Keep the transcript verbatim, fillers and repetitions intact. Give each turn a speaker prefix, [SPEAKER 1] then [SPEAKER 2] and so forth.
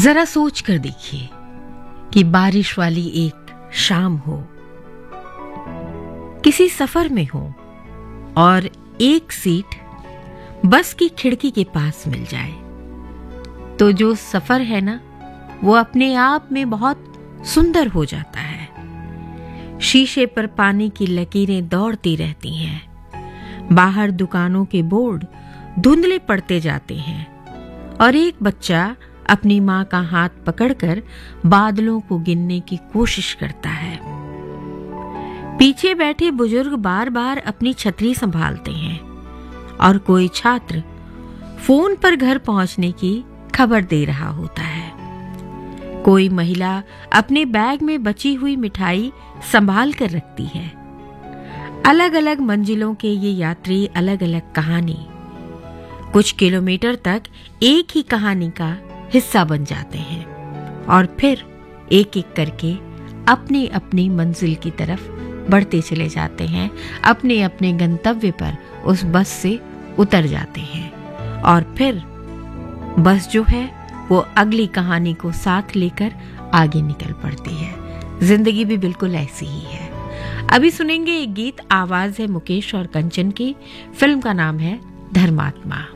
[SPEAKER 1] जरा सोच कर देखिए कि बारिश वाली एक शाम हो, किसी सफर में हो और एक सीट बस की खिड़की के पास मिल जाए, तो जो सफर है ना, वो अपने आप में बहुत सुंदर हो जाता है। शीशे पर पानी की लकीरें दौड़ती रहती हैं, बाहर दुकानों के बोर्ड धुंधले पड़ते जाते हैं और एक बच्चा अपनी मां का हाथ पकड़कर बादलों को गिनने की कोशिश करता है। पीछे बैठे बुजुर्ग बार बार अपनी छतरी संभालते हैं और कोई छात्र फोन पर घर पहुंचने की खबर दे रहा होता है। कोई महिला अपने बैग में बची हुई मिठाई संभाल कर रखती है। अलग अलग मंजिलों के ये यात्री, अलग अलग कहानी, कुछ किलोमीटर तक एक ही कहानी का हिस्सा बन जाते हैं और फिर एक एक करके अपनी अपनी मंजिल की तरफ बढ़ते चले जाते हैं, अपने अपने गंतव्य पर उस बस से उतर जाते हैं और फिर बस जो है वो अगली कहानी को साथ लेकर आगे निकल पड़ती है। जिंदगी भी बिल्कुल ऐसी ही है। अभी सुनेंगे एक गीत, आवाज है मुकेश और कंचन की, फिल्म का नाम है धर्मात्मा।